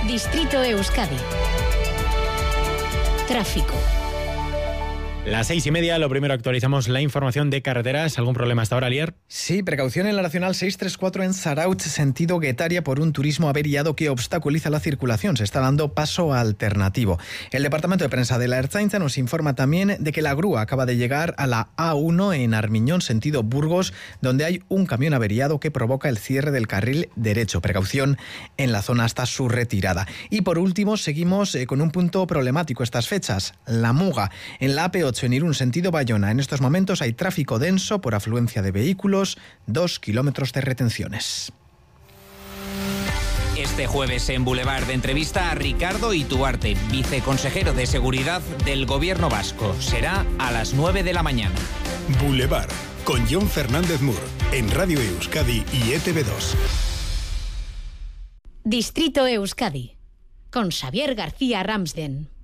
Distrito Euskadi. Tráfico. Las 6:30, lo primero actualizamos la información de carreteras. ¿Algún problema hasta ahora, Lier? Sí, precaución en la Nacional 634 en Zarautz, sentido Guetaria, por un turismo averiado que obstaculiza la circulación. Se está dando paso alternativo. El Departamento de Prensa de la Ertzaintza nos informa también de que la grúa acaba de llegar a la A1 en Armiñón, sentido Burgos, donde hay un camión averiado que provoca el cierre del carril derecho. Precaución en la zona hasta su retirada. Y por último, seguimos con un punto problemático estas fechas, la Muga. En la AP8 en Irún, sentido Bayona, en estos momentos hay tráfico denso por afluencia de vehículos, 2 kilómetros de retenciones. Este jueves en Boulevard entrevista a Ricardo Ituarte, viceconsejero de Seguridad del Gobierno vasco. Será a las 9 de la mañana. Boulevard, con Jon Fernández Mur, en Radio Euskadi y ETV2. Distrito Euskadi, con Xavier García Ramsden.